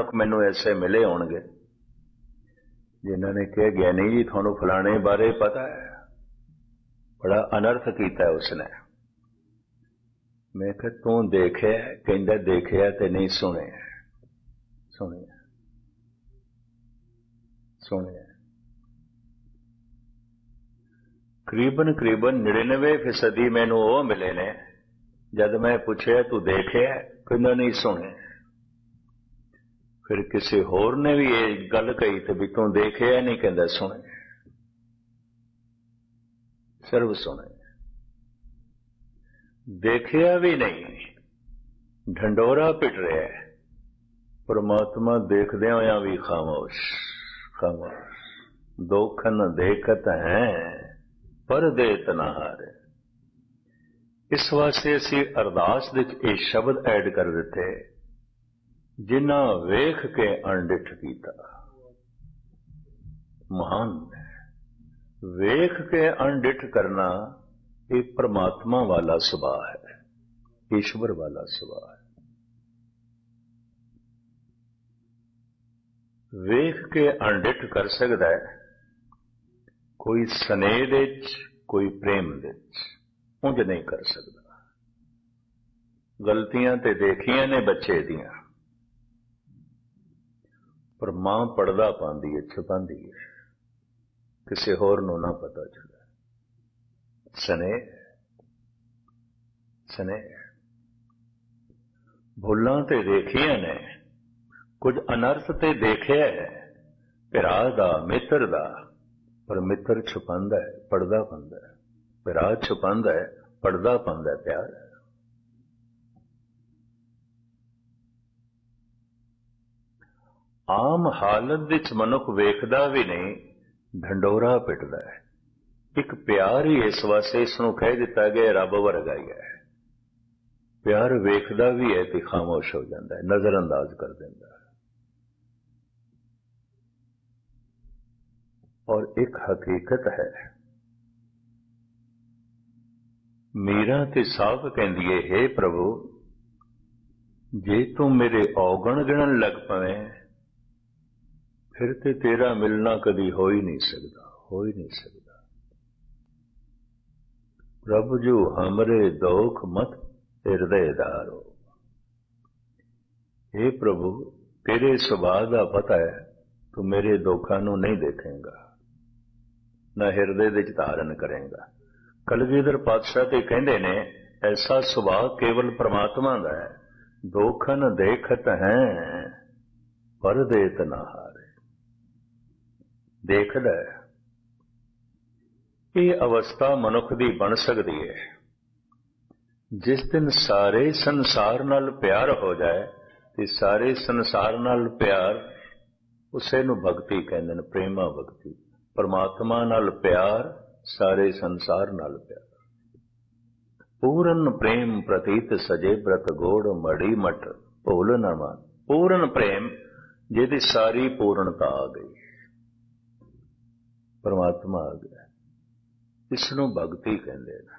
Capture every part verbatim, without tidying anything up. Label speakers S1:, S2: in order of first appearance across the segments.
S1: ਮਨੁੱਖ ਮੈਨੂੰ ਐਸੇ ਮਿਲੇ ਹੋਣਗੇ ਜਿਨ੍ਹਾਂ ਨੇ ਕਿਹਾ ਗਿਆਨੀ ਜੀ ਤੁਹਾਨੂੰ ਫਲਾਣੇ ਬਾਰੇ ਪਤਾ ਹੈ, ਬੜਾ ਅਨਰਥ ਕੀਤਾ ਉਸਨੇ। ਮੈਂ ਕਿਹਾ ਤੂੰ ਦੇਖਿਆ? ਕਹਿੰਦਾ ਦੇਖਿਆ ਤੇ ਨਹੀਂ ਸੁਣਿਆ। ਸੁਣਿਆ ਸੁਣਿਆ ਕਰੀਬਨ ਕਰੀਬਨ ਨੜਿਨਵੇਂ ਫੀਸਦੀ ਮੈਨੂੰ ਉਹ ਮਿਲੇ ਨੇ, ਜਦ ਮੈਂ ਪੁੱਛਿਆ ਤੂੰ ਦੇਖਿਆ? ਕਹਿੰਦਾ ਨਹੀਂ ਸੁਣਿਆ। ਫਿਰ ਕਿਸੇ ਹੋਰ ਨੇ ਵੀ ਇਹ ਗੱਲ ਕਹੀ ਤੇ ਵੀ ਤੂੰ ਦੇਖਿਆ ਨਹੀਂ? ਕਹਿੰਦਾ ਸੁਣਿਆ, ਸਰਬ ਸੁਣਿਆ। ਦੇਖਿਆ ਵੀ ਨਹੀਂ, ਢੰਡੋਰਾ ਪਿੱਟ ਰਿਹਾ, ਪਰਮਾਤਮਾ ਦੇਖਦਿਆਂ ਹੋਇਆਂ ਵੀ ਖਾਮੋਸ਼ ਖਾਮੋਸ਼। ਦੋਖਨ ਦੇਖਤ ਹੈ ਪਰ ਦੇਤ ਨਾ ਹਾਰੇ। ਇਸ ਵਾਸਤੇ ਅਸੀਂ ਅਰਦਾਸ ਵਿੱਚ ਇਹ ਸ਼ਬਦ ਐਡ ਕਰ ਦਿੱਤੇ, ਜਿਨ੍ਹਾਂ ਵੇਖ ਕੇ ਅਣਡਿੱਠ ਕੀਤਾ। ਮਹਾਨ ਵੇਖ ਕੇ ਅਣਡਿੱਠ ਕਰਨਾ ਇਹ ਪ੍ਰਮਾਤਮਾ ਵਾਲਾ ਸੁਭਾਅ ਹੈ, ਈਸ਼ਵਰ ਵਾਲਾ ਸੁਭਾਅ ਹੈ। ਵੇਖ ਕੇ ਅਣਡਿੱਠ ਕਰ ਸਕਦਾ ਹੈ ਕੋਈ ਸਨੇਹ ਦੇ ਵਿੱਚ, ਕੋਈ ਪ੍ਰੇਮ ਦੇ ਵਿੱਚ, ਉਂਝ ਨਹੀਂ ਕਰ ਸਕਦਾ। ਗਲਤੀਆਂ ਤੇ ਦੇਖੀਆਂ ਨੇ ਬੱਚੇ ਦੀਆਂ, ਪਰ ਮਾਂ ਪੜਦਾ ਪਾਉਂਦੀ ਹੈ, ਛੁਪਾਉਂਦੀ ਹੈ, ਕਿਸੇ ਹੋਰ ਨੂੰ ਨਾ ਪਤਾ ਚੱਲੇ। ਸਨੇਹ ਸਨੇਹ ਭੁੱਲਾਂ ਤੇ ਦੇਖੀਆਂ ਨੇ, ਕੁਝ ਅਨਰਥ ਤੇ ਦੇਖਿਆ ਹੈ ਭਰਾ ਦਾ, ਮਿੱਤਰ ਦਾ, ਪਰ ਮਿੱਤਰ ਛੁਪਾਉਂਦਾ ਹੈ, ਪੜਦਾ ਪਾਉਂਦਾ ਹੈ। ਭਰਾ ਛੁਪਾਉਂਦਾ ਹੈ, ਪੜਦਾ ਪਾਉਂਦਾ ਪਿਆਰ। ਆਮ ਹਾਲਤ ਵਿੱਚ ਮਨੁੱਖ ਵੇਖਦਾ ਵੀ ਨਹੀਂ, ਢੰਡੋਰਾ ਪਿੱਟਦਾ ਹੈ। ਇੱਕ ਪਿਆਰ ਹੀ ਇਸ ਵਾਸਤੇ ਇਸ ਨੂੰ ਕਹਿ ਦਿੱਤਾ ਗਿਆ ਰੱਬ ਵਰਗਾ ਹੀ ਹੈ। ਪਿਆਰ ਵੇਖਦਾ ਵੀ ਹੈ ਤੇ ਖਾਮੋਸ਼ ਹੋ ਜਾਂਦਾ ਹੈ, ਨਜ਼ਰ ਅੰਦਾਜ਼ ਕਰ ਦਿੰਦਾ ਹੈ। ਔਰ ਇੱਕ ਹਕੀਕਤ ਹੈ, ਮੀਰਾ ਤੇ ਸਾਫ਼ ਕਹਿੰਦੀ ਹੈ, ਹੇ ਪ੍ਰਭੂ ਜੇ ਤੂੰ ਮੇਰੇ ਔਗਣ ਗਿਣਨ ਲੱਗ ਪਵੇਂ ਫਿਰ ਤੇ ਤੇਰਾ ਮਿਲਣਾ ਕਦੀ ਹੋ ਹੀ ਨਹੀਂ ਸਕਦਾ, ਹੋ ਹੀ ਨਹੀਂ ਸਕਦਾ। ਪ੍ਰਭ ਜੋ ਹਮਰੇ ਦੋਖ ਮਤ ਹਿਰਦੇਦਾਰੋ। हे प्रभु तेरे सुभाव का पता है, तू मेरे दुखों ਨੂੰ नहीं देखेगा, ना हिरदे विच धारण करेगा। कलगीधर पातशाह ते कहंदे ने ऐसा सुभाव केवल परमात्मा का है, दोखन देखत हैं पर देत ना हारे। देखदा है ये अवस्था मनुख दी बन सकती है जिस दिन सारे संसार नाल प्यार हो जाए, ते सारे संसार नाल प्यार उसे नूं भगती कहंदे ने, प्रेमा भगती। परमात्मा नाल प्यार, सारे संसार नाल प्यार। पूर्ण प्रेम प्रतीत सजे ब्रत गोड़ मड़ी मठ भूल न मान। पूर्ण प्रेम जिहदी सारी पूर्णता आ गई, परमात्मा आ गया, इसनूं भगती कहंदे ने।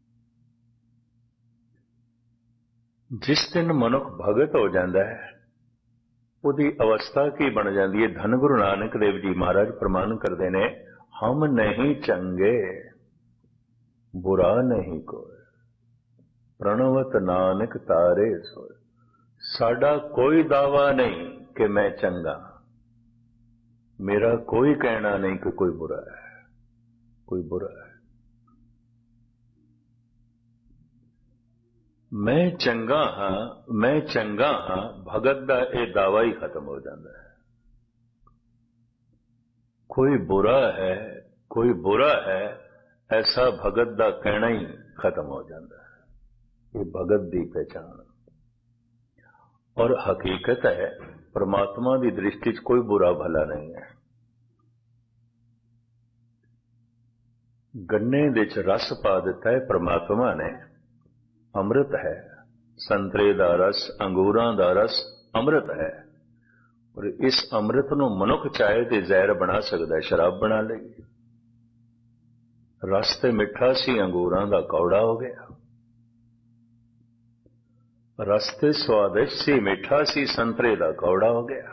S1: जिस दिन मनुख भगत हो जाता है उहदी अवस्था की बन जाती है। धन गुरु नानक देव जी महाराज प्रमाण करते हैं, हम नहीं चंगे बुरा नहीं कोई, प्रणवत नानक तारे सोए। साडा कोई दावा नहीं कि मैं चंगा, मेरा कोई कहना नहीं कि कोई बुरा है, कोई बुरा है। मैं चंगा हाँ, मैं चंगा हाँ, भगत दा ये दावा ही खत्म हो जाता है। कोई बुरा है, कोई बुरा है, ऐसा भगत दा कहना ही खत्म हो जाता है। ये भगत दी पहचान और हकीकत है। परमात्मा की दृष्टि च कोई बुरा भला नहीं है। गन्ने दे च रस पा दिता है परमात्मा ने, अमृत है। संतरे दा रस, अंगूरां दा रस अमृत है। और इस अमृत नूं मनुख चाहे ते जहर बना सकता है, शराब बना लेगी। रस ते मिठा सी, अंगूरां दा कौड़ा हो गया। रस ते स्वादिष्ट सी, मिठा सी, संतरे दा कौड़ा हो गया।